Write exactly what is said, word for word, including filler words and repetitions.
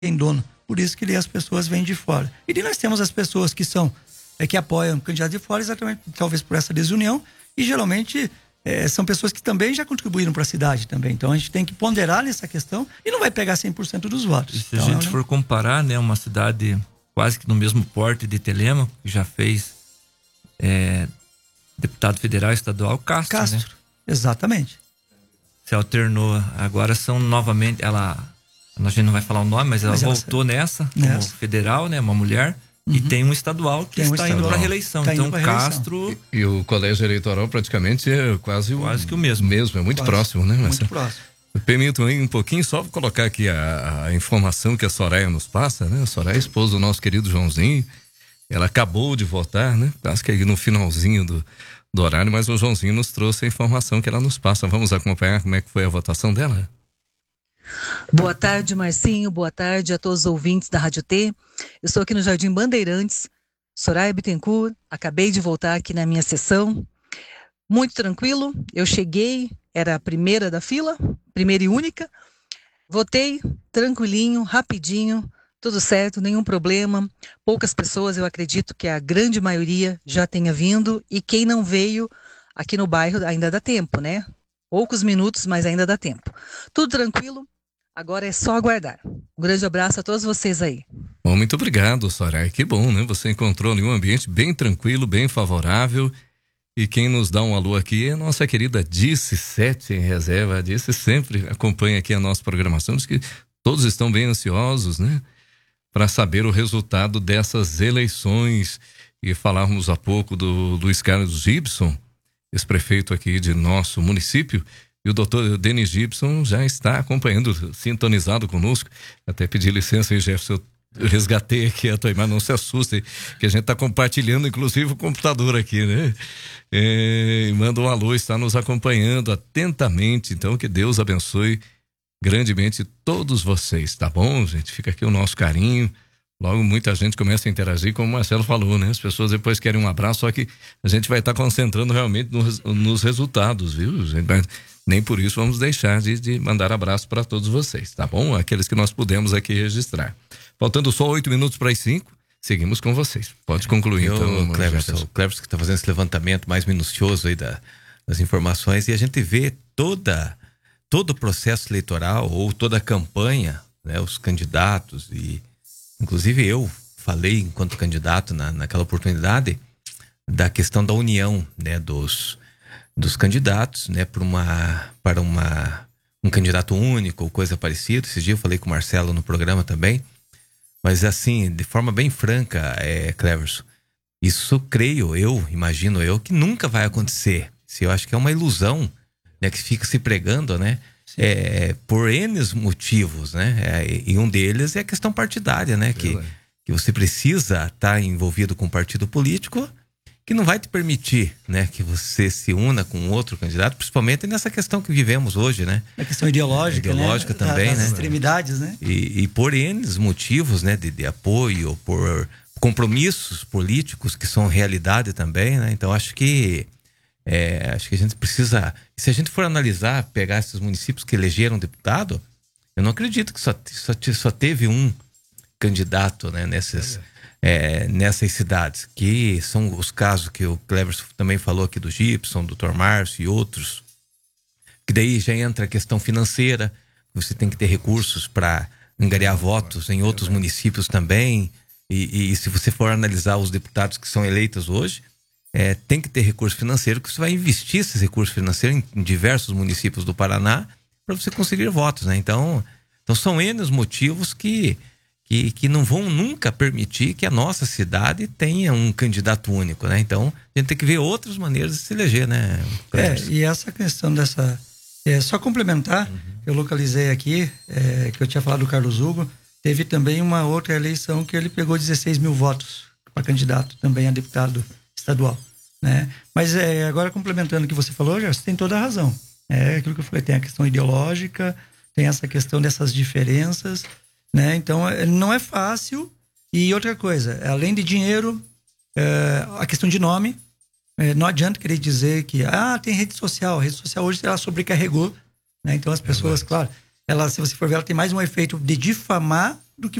tem dono. Por isso que as pessoas vêm de fora. E daí nós temos as pessoas que são, é, que apoiam o candidato de fora, exatamente, talvez por essa desunião, e geralmente é, são pessoas que também já contribuíram para a cidade também. Então a gente tem que ponderar nessa questão e não vai pegar cem por cento dos votos. E se então, a gente não... for comparar, né, uma cidade quase que no mesmo porte de Telêmaco, que já fez é, deputado federal e estadual, Castro, Castro, né? Exatamente. Se alternou, agora são novamente, ela, a gente não vai falar o nome, mas ela mas voltou ela... nessa, nessa, como federal, né, uma mulher, uhum. E tem um estadual que tem está um estadual. indo para reeleição. Tá então reeleição. Castro... E, e o colégio eleitoral praticamente é quase, quase o, que o mesmo. mesmo é muito quase, próximo, né? Muito próximo. Permitam aí um pouquinho, só colocar aqui a, a informação que a Soraya nos passa, né? A Soraya é esposa do nosso querido Joãozinho. Ela acabou de votar, né? Acho que aí no finalzinho do, do horário, mas o Joãozinho nos trouxe a informação que ela nos passa. Vamos acompanhar como é que foi a votação dela? Boa tarde, Marcinho. Boa tarde a todos os ouvintes da Rádio T. Eu estou aqui no Jardim Bandeirantes, Soraya Bittencourt. Acabei de voltar aqui na minha sessão. Muito tranquilo. Eu cheguei, era a primeira da fila, primeira e única. Votei tranquilinho, rapidinho, tudo certo, nenhum problema. Poucas pessoas, eu acredito que a grande maioria já tenha vindo. E quem não veio aqui no bairro ainda dá tempo, né? Poucos minutos, mas ainda dá tempo. Tudo tranquilo. Agora é só aguardar. Um grande abraço a todos vocês aí. Bom, muito obrigado, Soraya. Que bom, né? Você encontrou ali um ambiente bem tranquilo, bem favorável. E quem nos dá um alô aqui é a nossa querida Dice Sete em Reserva. A Dice sempre acompanha aqui a nossa programação. Diz que todos estão bem ansiosos, né? Para saber o resultado dessas eleições. E falarmos há pouco do Luiz Carlos Gibson, ex-prefeito aqui de nosso município. E o doutor Denis Gibson já está acompanhando, sintonizado conosco. Até pedir licença aí, Jefferson, eu resgatei aqui a tua imagem, não se assustem, que a gente está compartilhando, inclusive, o computador aqui, né? É, manda um alô, está nos acompanhando atentamente. Então, que Deus abençoe grandemente todos vocês, tá bom, gente? Fica aqui o nosso carinho. Logo, muita gente começa a interagir, como o Marcelo falou, né? As pessoas depois querem um abraço, só que a gente vai estar tá concentrando realmente nos, nos resultados, viu, gente? Mas nem por isso vamos deixar de, de mandar abraço para todos vocês, tá bom? Aqueles que nós pudemos aqui registrar. Faltando só oito minutos para as cinco, seguimos com vocês. Pode concluir, eu, então. O Cleverson, o Cleverson que está fazendo esse levantamento mais minucioso aí da, das informações, e a gente vê toda, todo o processo eleitoral ou toda a campanha, né? Os candidatos e... Inclusive eu falei enquanto candidato na, naquela oportunidade da questão da união, né, dos, dos candidatos, né, para uma, para uma, um candidato único ou coisa parecida. Esse dia eu falei com o Marcelo no programa também, mas assim, de forma bem franca, é, Cleverson, isso creio eu, imagino eu, que nunca vai acontecer. Se eu acho que é uma ilusão, né, que fica se pregando, né? É, por N motivos, né? É, e um deles é a questão partidária, né? Que, que você precisa estar envolvido com um partido político que não vai te permitir, né? Que você se una com outro candidato, principalmente nessa questão que vivemos hoje, né? A questão ideológica, é, ideológica né? também, das né? extremidades, né? E, e por N motivos, né? De, de apoio, por compromissos políticos que são realidade também, né? Então acho que É, acho que a gente precisa, se a gente for analisar, pegar esses municípios que elegeram deputado, eu não acredito que só, só, só teve um candidato, né, nessas, é, nessas cidades, que são os casos que o Cleverson também falou aqui do Gibson, do doutor Márcio e outros, que daí já entra a questão financeira, você tem que ter recursos para angariar votos em outros municípios também, e, e se você for analisar os deputados que são eleitos hoje, É, tem que ter recurso financeiro, que você vai investir esses recursos financeiros em, em diversos municípios do Paraná para você conseguir votos, né? Então, então são N os motivos que, que, que não vão nunca permitir que a nossa cidade tenha um candidato único, né? Então, a gente tem que ver outras maneiras de se eleger, né? É, e essa questão dessa... É, só complementar, uhum. Eu localizei aqui, é, que eu tinha falado do Carlos Hugo, teve também uma outra eleição que ele pegou dezesseis mil votos para candidato também a deputado estadual, né? Mas é, agora complementando o que você falou, já você tem toda a razão. É aquilo que eu falei, tem a questão ideológica, tem essa questão dessas diferenças, né? Então é, não é fácil. E outra coisa, além de dinheiro, é, a questão de nome, é, não adianta querer dizer que ah, tem rede social, a rede social hoje ela sobrecarregou, né? Então as pessoas, é claro, ela, se você for ver, ela tem mais um efeito de difamar